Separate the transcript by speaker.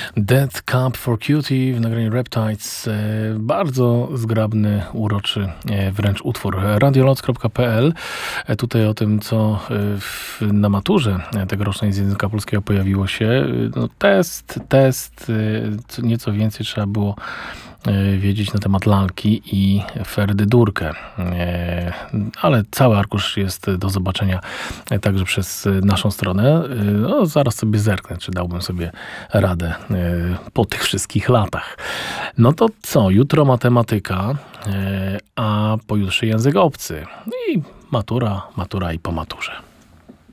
Speaker 1: Dead Cup for Cutie w nagraniu Reptiles. Bardzo zgrabny, uroczy wręcz utwór. Radioloc.pl. Tutaj o tym, co na maturze tegorocznej z języka polskiego pojawiło się. No, test. Nieco więcej trzeba było wiedzieć na temat lalki i Ferdy Durkę. Ale cały arkusz jest do zobaczenia także przez naszą stronę. No, zaraz sobie zerknę, czy dałbym sobie radę po tych wszystkich latach. No to co? Jutro matematyka, a pojutrze język obcy. I matura i po maturze.